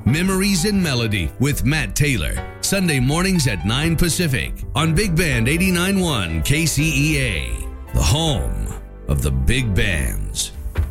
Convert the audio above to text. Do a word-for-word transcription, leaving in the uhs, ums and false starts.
Memories in Melody with Matt Taylor. Sunday mornings at nine Pacific on Big Band eighty-nine point one K C E A. The home of the big bands.